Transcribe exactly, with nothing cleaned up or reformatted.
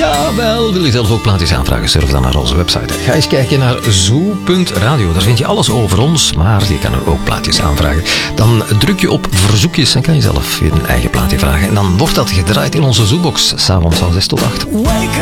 Jawel, wil je zelf ook plaatjes aanvragen? Surf dan naar onze website. Ga eens kijken naar zoo punt radio. Daar vind je alles over ons, maar je kan er ook plaatjes aanvragen. Dan druk je op verzoekjes en kan je zelf je eigen plaatje vragen. En dan wordt dat gedraaid in onze Zoobox, s'avonds van zes tot acht. Wake